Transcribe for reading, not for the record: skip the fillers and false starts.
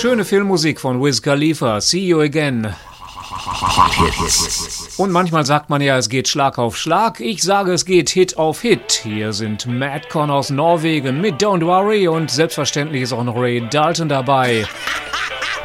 Schöne Filmmusik von Wiz Khalifa, See You Again. Und manchmal sagt man ja, es geht Schlag auf Schlag. Ich sage, es geht Hit auf Hit. Hier sind Madcon aus Norwegen mit Don't Worry und selbstverständlich ist auch noch Ray Dalton dabei.